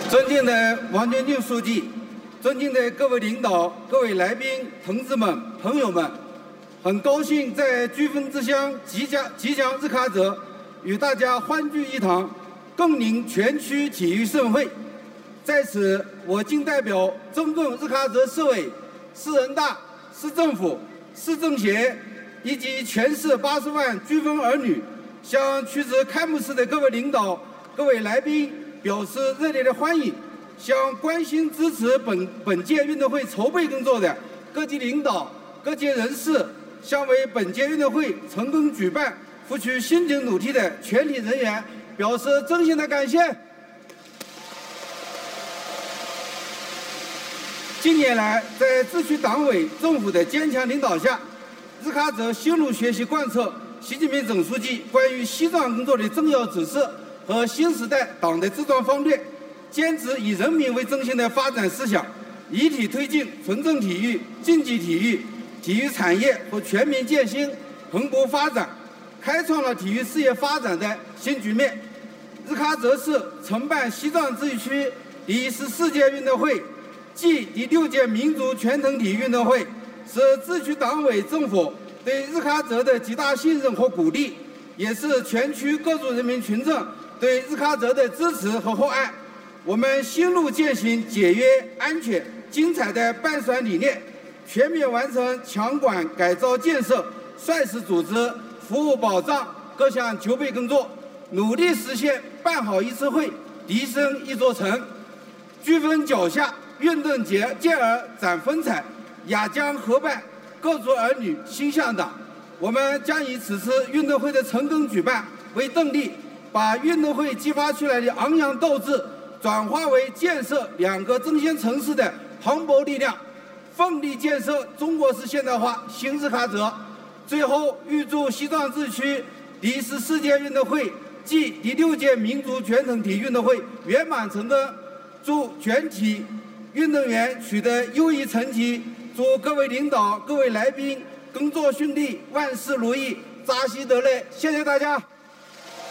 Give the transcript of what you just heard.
尊敬的王军俊书记，尊敬的各位领导、各位来宾、同志们、朋友们，很高兴在飓风之乡吉祥日喀则与大家欢聚一堂，共迎全区体育盛会。在此，我谨代表中共日喀则市委、市人大、市政府、市政协以及全市80万飓风儿女，向出席开幕式的各位领导、各位来宾表示热烈的欢迎，向关心支持本届运动会筹备工作的各级领导、各界人士，向为本届运动会成功举办付出辛勤努力的全体人员表示真心的感谢。近年来，在自区党委政府的坚强领导下，日喀则深入学习贯彻习近平总书记关于西藏工作的重要指示和新时代党的治党方略，坚持以人民为中心的发展思想，一体推进纯正体育、竞技体育、体育产业和全民健兴蓬勃发展，开创了体育事业发展的新局面。日喀则市承办西藏自治区第14届运动会暨第6届民族全能体育运动会，是自区党委政府对日喀则的极大信任和鼓励，也是全区各族人民群众对日喀则的支持和厚爱。我们深入践行节约、安全、精彩的办选理念，全面完成强管改造建设，率先组织服务保障各项筹备工作，努力实现办好一次会，提升一座城。飓风脚下，运动健儿展风采，亚将合办，各族儿女心向党。我们将以此次运动会的成功举办为动力，把运动会激发出来的昂扬斗志转化为建设2个中心城市的磅礴力量，奋力建设中国式现代化新日喀则。最后，预祝西藏自治区第14届运动会暨第6届民族全能体育运动会圆满成功，祝全体运动员取得优异成绩，祝各位领导、各位来宾工作顺利，万事如意，扎西德勒。谢谢大家。